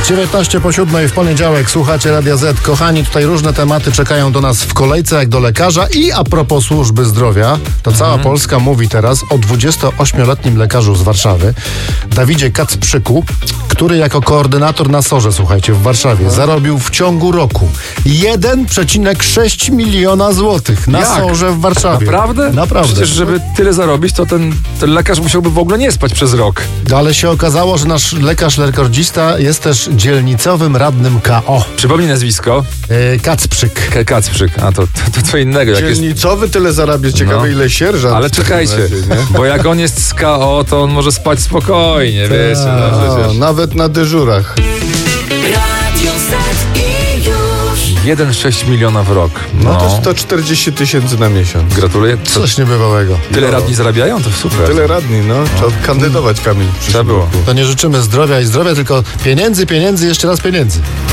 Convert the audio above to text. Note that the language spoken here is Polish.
19:07 w poniedziałek słuchacie Radia Z. Kochani, tutaj różne tematy czekają do nas w kolejce jak do lekarza. I a propos służby zdrowia, to cała Polska mówi teraz o 28-letnim lekarzu z Warszawy, Dawidzie Kacprzyku, który jako koordynator na SOR-ze, słuchajcie, w Warszawie zarobił w ciągu roku 1,6 miliona złotych na SOR-ze w Warszawie. Naprawdę? Naprawdę. Przecież żeby tyle zarobić, to ten lekarz musiałby w ogóle nie spać przez rok. Ale się okazało, że nasz lekarz rekordzista jest też dzielnicowym radnym KO. Przypomnij nazwisko. Kacprzyk. Kacprzyk. A to co innego. Jak jest... Dzielnicowy tyle zarabia, ciekawe ile sierżant. Ale czekajcie, bo jak on jest z KO, to on może spać spokojnie, wiecie. No, przecież. Nawet na dyżurach. 1,6 miliona w rok. No to 140 000 na miesiąc. Gratuluję. Coś niebywałego. Tyle radni zarabiają? To super. Tyle radni, no. Trzeba kandydować, Kamil. Trzeba było. To nie życzymy zdrowia i zdrowia, tylko pieniędzy, jeszcze raz pieniędzy.